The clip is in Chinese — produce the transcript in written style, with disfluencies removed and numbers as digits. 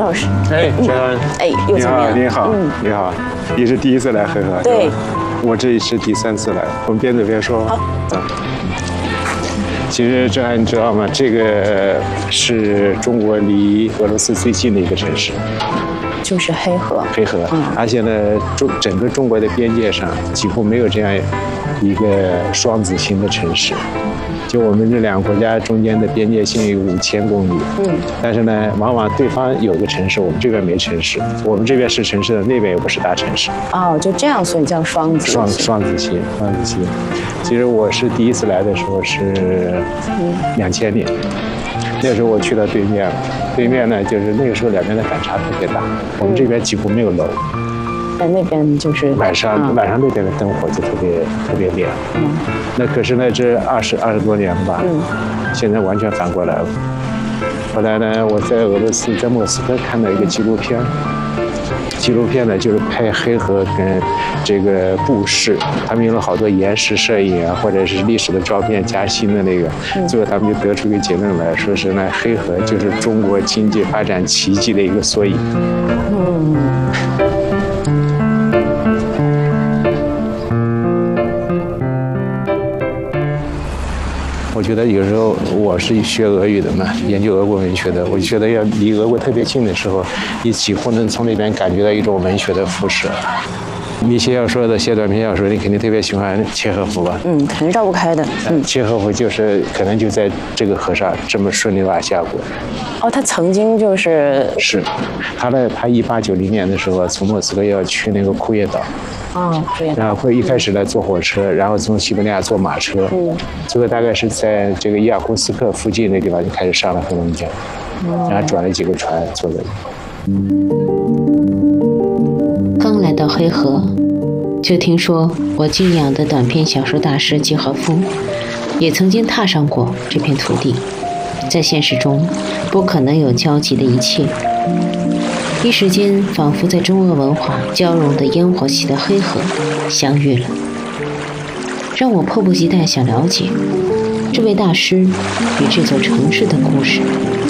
老师。 哎，陈安， 哎，又你好， 见面了。 你好，你好，你是第一次来黑河？ 对， 我这是第3次来。我们边走边说。 好。 其实这你知道吗？这个是中国离俄罗斯最近的一个城市， 就是黑河。 黑河，而且呢，整个中国的边界上几乎没有这样一个双子星的城市。就我们这两个国家中间的边界线有5000公里，但是呢，往往对方有个城市，我们这边没城市，我们这边是城市的，那边又不是大城市。 哦，就这样，所以叫双子星。 双子星。其实我是第一次来的时候是2000年，那时候我去到对面了，对面呢就是那个时候两边的反差特别大，我们这边几乎没有楼。 在那边就是晚上那边的灯火就特别亮。那可是呢，这20多年了吧，现在完全反过来了。后来呢，我在俄罗斯，在莫斯科看到一个纪录片呢就是拍黑河跟这个布市，他们用了好多延时摄影啊，或者是历史的照片加新的那个，最后他们就得出一个结论来说是呢，黑河就是中国经济发展奇迹的一个缩影。我觉得有时候我是学俄语的嘛，研究俄国文学的，我觉得要离俄国特别近的时候，你几乎能从里边感觉到一种文学的辐射。你写小说的，写短篇小说，你肯定特别喜欢契诃夫吧？肯定绕不开的。 契诃夫就是可能就在这个河上这么顺利挖下过。 哦，他曾经是他1890年的时候从莫斯科要去那个库页岛。然后会一开始来坐火车，然后从西伯利亚坐马车，最后大概是在这个伊尔库斯克附近那地方就开始上了黑龙江，然后转了几个船坐的。 刚来到黑河，就听说我敬仰的短篇小说大师契诃夫也曾经踏上过这片土地，在现实中不可能有交集的一切。一时间，仿佛在中俄文化交融的烟火气的黑河相遇了，让我迫不及待想了解这位大师与这座城市的故事。